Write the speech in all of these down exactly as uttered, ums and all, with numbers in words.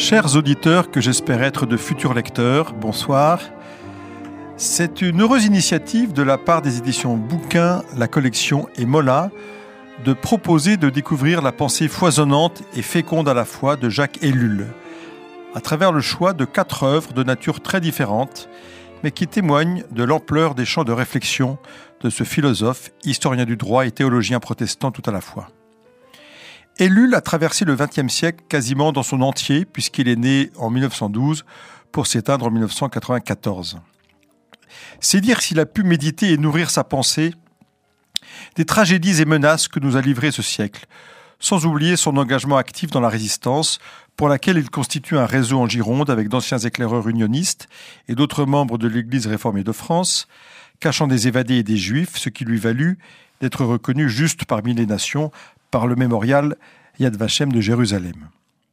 Chers auditeurs que j'espère être de futurs lecteurs, bonsoir. C'est une heureuse initiative de la part des éditions Bouquin, la collection et Mola de proposer de découvrir la pensée foisonnante et féconde à la fois de Jacques Ellul, à travers le choix de quatre œuvres de nature très différentes, mais qui témoignent de l'ampleur des champs de réflexion de ce philosophe, historien du droit et théologien protestant tout à la fois. Ellul a traversé le vingtième siècle quasiment dans son entier, puisqu'il est né en mille neuf cent douze pour s'éteindre en mille neuf cent quatre-vingt-quatorze. C'est dire s'il a pu méditer et nourrir sa pensée des tragédies et menaces que nous a livrées ce siècle, sans oublier son engagement actif dans la résistance, pour laquelle il constitue un réseau en Gironde avec d'anciens éclaireurs unionistes et d'autres membres de l'Église réformée de France, cachant des évadés et des juifs, ce qui lui valut d'être reconnu juste parmi les nations par le mémorial Yad Vashem de Jérusalem.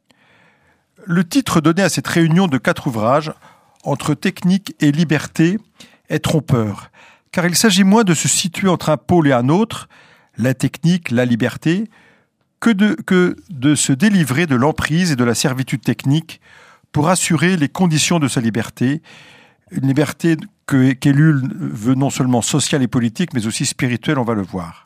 Le titre donné à cette réunion de quatre ouvrages, Entre technique et liberté, est trompeur, car il s'agit moins de se situer entre un pôle et un autre, la technique, la liberté, que de, que de se délivrer de l'emprise et de la servitude technique pour assurer les conditions de sa liberté, une liberté que, qu'Ellul veut non seulement sociale et politique, mais aussi spirituelle, on va le voir.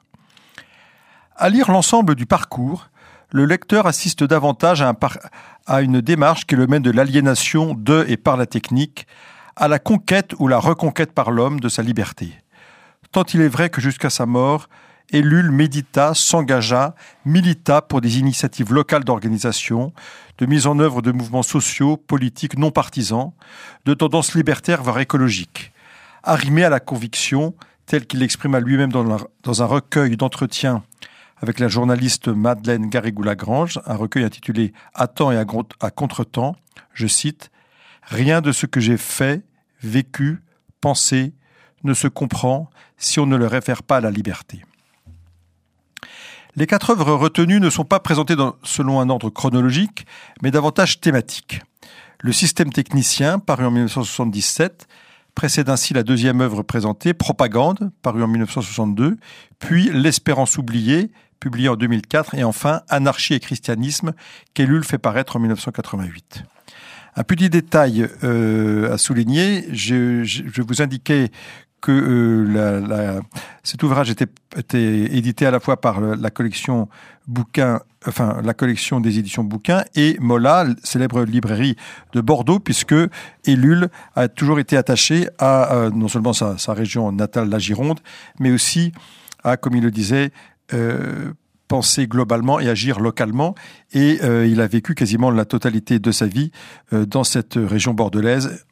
À lire l'ensemble du parcours, le lecteur assiste davantage à, un par... à une démarche qui le mène de l'aliénation de et par la technique à la conquête ou la reconquête par l'homme de sa liberté. Tant il est vrai que jusqu'à sa mort, Ellul médita, s'engagea, milita pour des initiatives locales d'organisation, de mise en œuvre de mouvements sociaux, politiques non partisans, de tendances libertaires voire écologiques, arrimé à la conviction, telle qu'il l'exprima lui-même dans, la... dans un recueil d'entretiens avec la journaliste Madeleine Garrigou-Lagrange, un recueil intitulé « À temps et à, gro- à contre-temps », je cite, « Rien de ce que j'ai fait, vécu, pensé, ne se comprend si on ne le réfère pas à la liberté. » Les quatre œuvres retenues ne sont pas présentées dans, selon un ordre chronologique, mais davantage thématique. Le système technicien, paru en mille neuf cent soixante-dix-sept, précède ainsi la deuxième œuvre présentée, Propagande, paru en mille neuf cent soixante-deux, puis L'Espérance oubliée, publié en deux mille quatre, et enfin Anarchie et christianisme, qu'Ellul fait paraître en mille neuf cent quatre-vingt-huit. Un petit détail euh, à souligner, je, je, je vous indiquais que euh, la, la, cet ouvrage était, était édité à la fois par la collection Bouquin, enfin la collection des éditions Bouquin et Mola, célèbre librairie de Bordeaux, puisque Ellul a toujours été attaché à euh, non seulement sa, sa région natale, la Gironde, mais aussi à, comme il le disait, euh, penser globalement et agir localement. Et euh, il a vécu quasiment la totalité de sa vie euh, dans cette région bordelaise.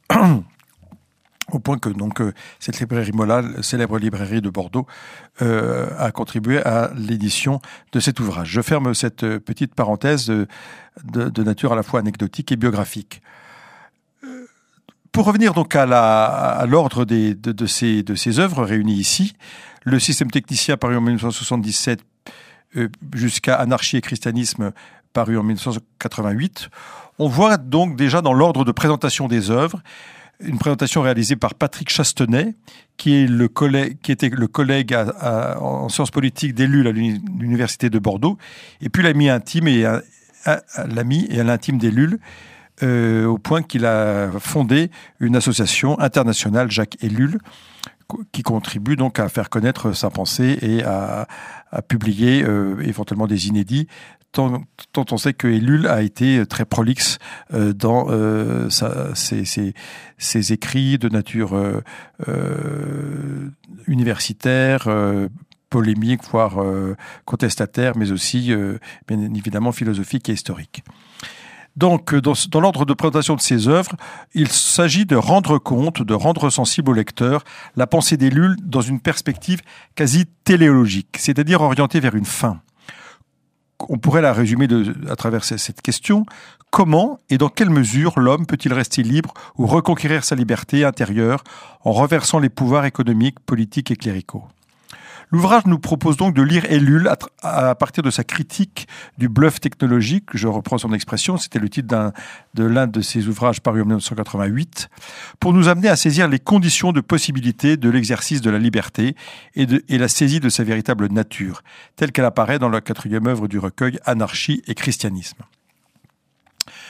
Au point que donc euh, cette librairie Mola, la célèbre librairie de Bordeaux, euh, a contribué à l'édition de cet ouvrage. Je ferme cette petite parenthèse de, de, de nature à la fois anecdotique et biographique. Euh, pour revenir donc à, la, à l'ordre des, de, de, ces, de ces œuvres réunies ici, le système technicien paru en mille neuf cent soixante-dix-sept euh, jusqu'à Anarchie et christianisme paru en mille neuf cent quatre-vingt-huit, on voit donc déjà dans l'ordre de présentation des œuvres une présentation réalisée par Patrick Chastenay, qui, est le collègue, qui était le collègue à, à, en sciences politiques d'Ellul à l'université de Bordeaux, et puis l'ami intime et à, à, à l'ami et à l'intime d'Ellul, euh, au point qu'il a fondé une association internationale, Jacques Ellul, qui contribue donc à faire connaître sa pensée et à, à publier euh, éventuellement des inédits. Tant, tant on sait que Ellul a été très prolixe euh, dans euh, sa, ses, ses, ses écrits de nature euh, euh, universitaire, euh, polémique, voire euh, contestataire, mais aussi, euh, bien évidemment, philosophique et historique. Donc, dans, dans l'ordre de présentation de ces œuvres, il s'agit de rendre compte, de rendre sensible au lecteur la pensée d'Ellul dans une perspective quasi téléologique, c'est-à-dire orientée vers une fin. On pourrait la résumer de, à travers cette question. Comment et dans quelle mesure l'homme peut-il rester libre ou reconquérir sa liberté intérieure en renversant les pouvoirs économiques, politiques et cléricaux ? L'ouvrage nous propose donc de lire Ellul à, à partir de sa critique du bluff technologique, je reprends son expression, c'était le titre d'un, de l'un de ses ouvrages parus en mille neuf cent quatre-vingt-huit, pour nous amener à saisir les conditions de possibilité de l'exercice de la liberté et, de, et la saisie de sa véritable nature, telle qu'elle apparaît dans la quatrième œuvre du recueil Anarchie et christianisme.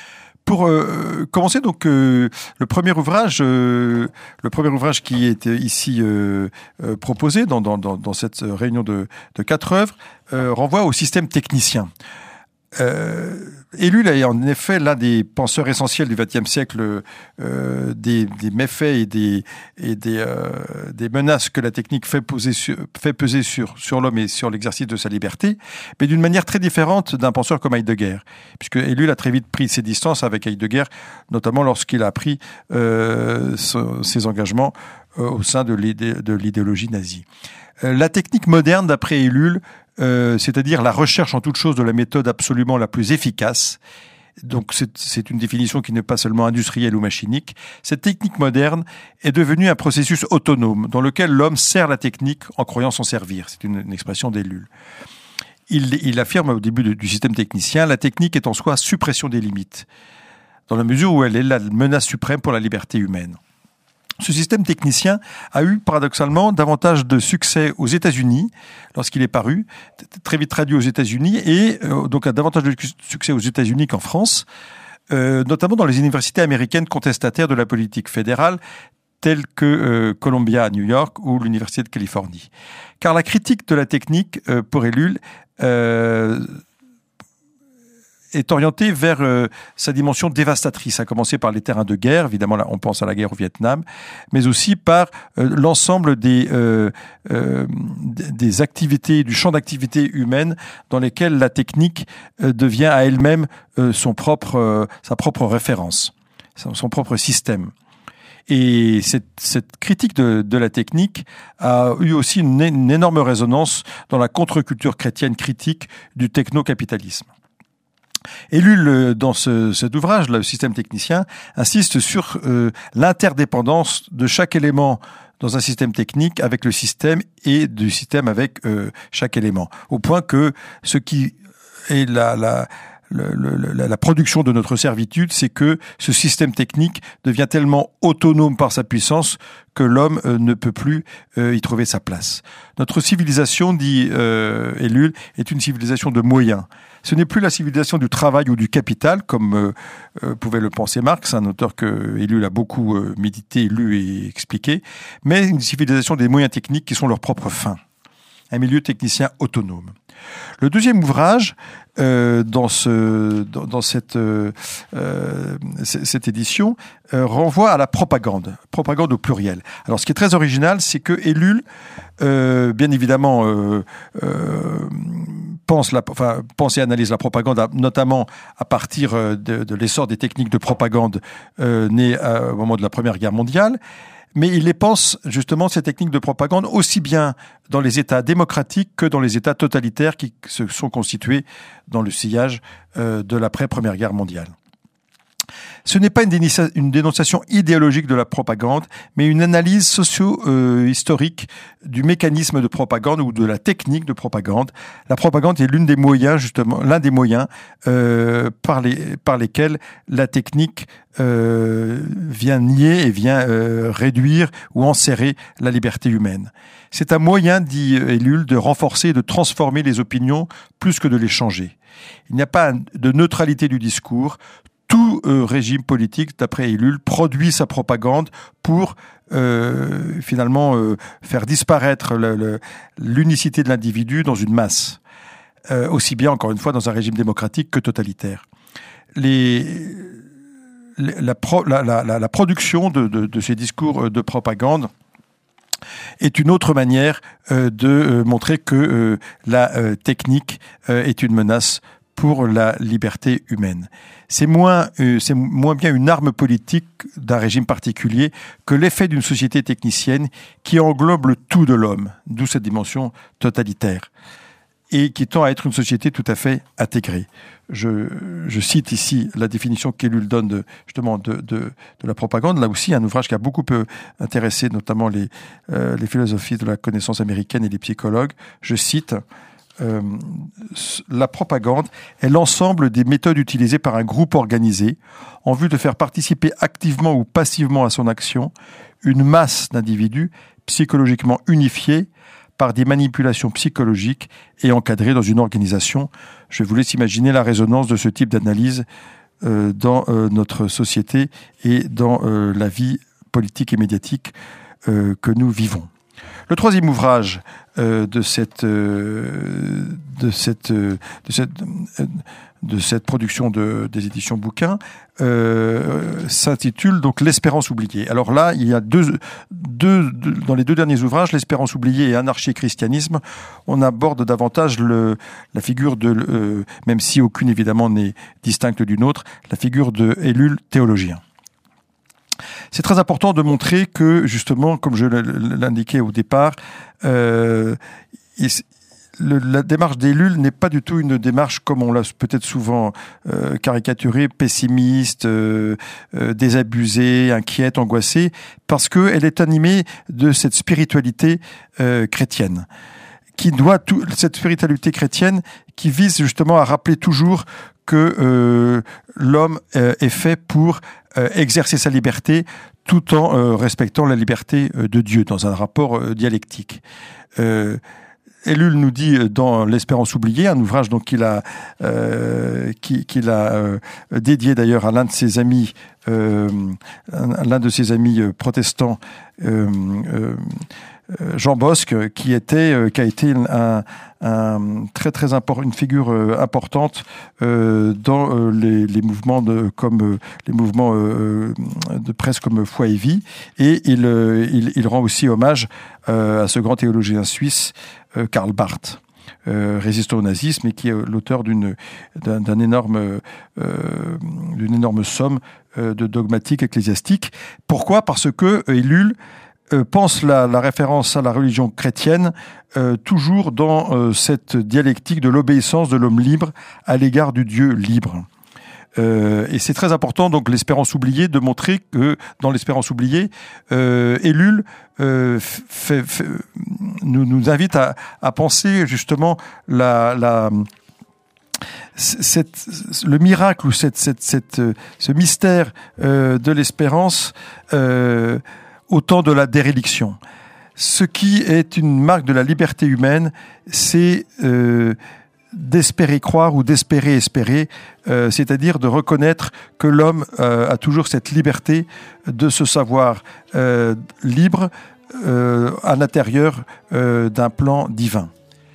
Pour euh, commencer, donc euh, le premier ouvrage, euh, le premier ouvrage qui est ici euh, euh, proposé dans, dans, dans cette réunion de, de quatre œuvres euh, renvoie au système technicien. Euh, Ellul est en effet l'un des penseurs essentiels du vingtième siècle, euh, des, des méfaits et des, et des, euh, des menaces que la technique fait, poser sur, fait peser sur, sur l'homme et sur l'exercice de sa liberté, mais d'une manière très différente d'un penseur comme Heidegger, puisque Ellul a très vite pris ses distances avec Heidegger, notamment lorsqu'il a pris euh, ce, ses engagements euh, au sein de l'idéologie nazie. Euh, la technique moderne, d'après Ellul, Euh, c'est-à-dire la recherche en toute chose de la méthode absolument la plus efficace. Donc c'est, c'est une définition qui n'est pas seulement industrielle ou machinique. Cette technique moderne est devenue un processus autonome dans lequel l'homme sert la technique en croyant s'en servir. C'est une, une expression d'Ellul. Il, il affirme au début de, du système technicien, la technique est en soi suppression des limites, dans la mesure où elle est la menace suprême pour la liberté humaine. Ce système technicien a eu paradoxalement davantage de succès aux États-Unis lorsqu'il est paru, très vite traduit aux États-Unis, et euh, donc a davantage de succès aux États-Unis qu'en France, euh, notamment dans les universités américaines contestataires de la politique fédérale, telles que euh, Columbia à New York ou l'Université de Californie. Car la critique de la technique, euh, pour Ellul, euh, est orienté vers euh, sa dimension dévastatrice, à commencer par les terrains de guerre, évidemment là on pense à la guerre au Vietnam, mais aussi par euh, l'ensemble des, euh, euh, des activités, du champ d'activité humaine dans lesquelles la technique euh, devient à elle-même euh, son propre, euh, sa propre référence, son, son propre système. Et cette, cette critique de, de la technique a eu aussi une, une énorme résonance dans la contre-culture chrétienne critique du techno-capitalisme. Ellul, dans ce, cet ouvrage, le système technicien, insiste sur euh, l'interdépendance de chaque élément dans un système technique avec le système et du système avec euh, chaque élément. Au point que ce qui est la, la, le, le, la, la production de notre servitude, c'est que ce système technique devient tellement autonome par sa puissance que l'homme euh, ne peut plus euh, y trouver sa place. Notre civilisation, dit euh, Ellul, est une civilisation de moyens. Ce n'est plus la civilisation du travail ou du capital, comme euh, euh, pouvait le penser Marx, un auteur que Ellul a beaucoup euh, médité, lu et expliqué, mais une civilisation des moyens techniques qui sont leur propre fin. Un milieu technicien autonome. Le deuxième ouvrage, euh, dans, ce, dans, dans cette, euh, cette édition, euh, renvoie à la propagande, propagande au pluriel. Alors ce qui est très original, c'est que Ellul, euh, bien évidemment, euh, euh, pense, la, enfin, pense et analyse la propagande, notamment à partir de, de l'essor des techniques de propagande euh, nées au moment de la Première Guerre mondiale. Mais il les pense, justement, ces techniques de propagande, aussi bien dans les États démocratiques que dans les États totalitaires qui se sont constitués dans le sillage euh, de l'après-Première Guerre mondiale. Ce n'est pas une, dénicia- une dénonciation idéologique de la propagande, mais une analyse socio-historique euh, du mécanisme de propagande ou de la technique de propagande. La propagande est l'une des moyens, justement, l'un des moyens euh, par, les, par lesquels la technique euh, vient nier et vient euh, réduire ou enserrer la liberté humaine. C'est un moyen, dit Ellul, de renforcer et de transformer les opinions plus que de les changer. Il n'y a pas de neutralité du discours. Tout euh, régime politique, d'après Ellul, produit sa propagande pour euh, finalement euh, faire disparaître le, le, l'unicité de l'individu dans une masse, euh, aussi bien, encore une fois, dans un régime démocratique que totalitaire. Les, les, la, pro, la, la, la production de, de, de ces discours de propagande est une autre manière euh, de euh, montrer que euh, la euh, technique euh, est une menace pour la liberté humaine. C'est moins, euh, c'est moins bien une arme politique d'un régime particulier que l'effet d'une société technicienne qui englobe le tout de l'homme, d'où cette dimension totalitaire, et qui tend à être une société tout à fait intégrée. Je, je cite ici la définition qu'Ellul donne de, justement de, de, de la propagande, là aussi un ouvrage qui a beaucoup intéressé notamment les, euh, les philosophies de la connaissance américaine et les psychologues. Je cite... Euh, la propagande est l'ensemble des méthodes utilisées par un groupe organisé en vue de faire participer activement ou passivement à son action une masse d'individus psychologiquement unifiés par des manipulations psychologiques et encadrés dans une organisation. Je vous laisse imaginer la résonance de ce type d'analyse euh, dans euh, notre société et dans euh, la vie politique et médiatique euh, que nous vivons. Le troisième ouvrage euh, de cette euh, de cette euh, de cette euh, de cette production de, des éditions bouquins euh, s'intitule donc L'Espérance oubliée. Alors là, il y a deux, deux, deux dans les deux derniers ouvrages, L'Espérance oubliée et Anarchie et christianisme, on aborde davantage le, la figure de, euh, même si aucune évidemment n'est distincte d'une autre, la figure de Ellul, théologien. C'est très important de montrer que, justement, comme je l'indiquais au départ, euh, le, la démarche d'Ellul n'est pas du tout une démarche, comme on l'a peut-être souvent euh, caricaturée, pessimiste, euh, euh, désabusée, inquiète, angoissée, parce qu'elle est animée de cette spiritualité euh, chrétienne, qui doit tout, cette spiritualité chrétienne qui vise justement à rappeler toujours que euh, l'homme euh, est fait pour euh, exercer sa liberté tout en euh, respectant la liberté euh, de Dieu dans un rapport euh, dialectique. Euh, Ellul nous dit dans L'Espérance oubliée, un ouvrage donc qu'il a euh, qu'il, qu'il a euh, dédié d'ailleurs à l'un de ses amis, euh, l'un de ses amis euh, protestants, euh, euh, Jean Bosque, qui était, euh, qui a été un, un très très important, une figure euh, importante euh, dans euh, les, les mouvements de comme euh, les mouvements euh, de presse comme Foi et Vie, et il euh, il, il rend aussi hommage euh, à ce grand théologien suisse euh, Karl Barth, euh, résistant au nazisme et qui est l'auteur d'une d'un, d'un énorme euh, d'une énorme somme euh, de dogmatiques ecclésiastiques. Pourquoi ? Parce que Ellul Euh, pense la, la référence à la religion chrétienne euh, toujours dans euh, cette dialectique de l'obéissance de l'homme libre à l'égard du Dieu libre. Euh, et c'est très important, donc, l'Espérance oubliée, de montrer que dans l'Espérance oubliée, euh, Ellul euh, fait, fait, nous, nous invite à, à penser justement la... la Cette, le miracle ou cette, cette, cette, ce mystère euh, de l'espérance euh, au temps de la déréliction. Ce qui est une marque de la liberté humaine, c'est euh, d'espérer croire ou d'espérer espérer, euh, c'est-à-dire de reconnaître que l'homme euh, a toujours cette liberté de se savoir euh, libre euh, à l'intérieur euh, d'un plan divin.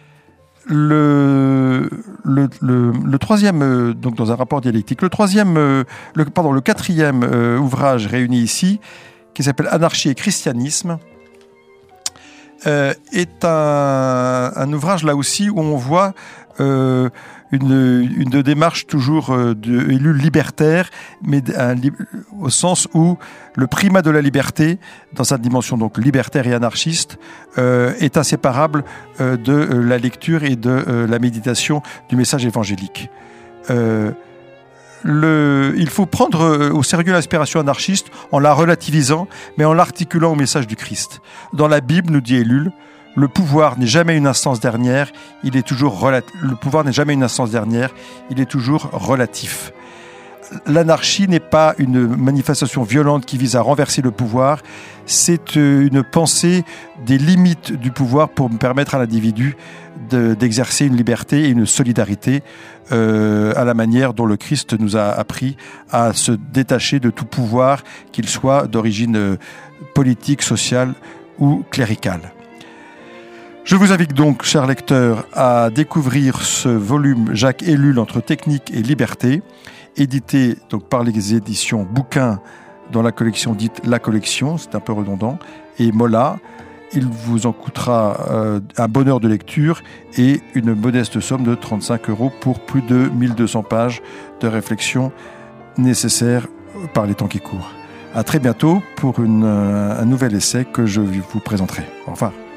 Le, le, le, le troisième, euh, donc dans un rapport dialectique, le troisième, euh, le, pardon, le quatrième euh, ouvrage réuni ici, qui s'appelle Anarchie et christianisme, euh, est un, un ouvrage là aussi où on voit euh, une, une démarche toujours euh, de Ellul libertaire, mais un, au sens où le primat de la liberté, dans sa dimension donc libertaire et anarchiste, euh, est inséparable euh, de euh, la lecture et de euh, la méditation du message évangélique. Euh, Le, il faut prendre au sérieux l'inspiration anarchiste en la relativisant, mais en l'articulant au message du Christ. Dans la Bible, nous dit Ellul, le pouvoir n'est jamais une instance dernière, il est toujours relati- le pouvoir n'est jamais une instance dernière, il est toujours relatif. L'anarchie n'est pas une manifestation violente qui vise à renverser le pouvoir, c'est une pensée des limites du pouvoir pour permettre à l'individu de, d'exercer une liberté et une solidarité euh, à la manière dont le Christ nous a appris à se détacher de tout pouvoir, qu'il soit d'origine politique, sociale ou cléricale. Je vous invite donc, chers lecteurs, à découvrir ce volume Jacques Ellul entre technique et liberté, édité donc par les éditions Bouquins dans la collection dite La Collection, c'est un peu redondant, et Mola. Il vous en coûtera euh, un bonheur de lecture et une modeste somme de trente-cinq euros pour plus de mille deux cents pages de réflexion nécessaires par les temps qui courent. À très bientôt pour une, euh, un nouvel essai que je vous présenterai. Au revoir.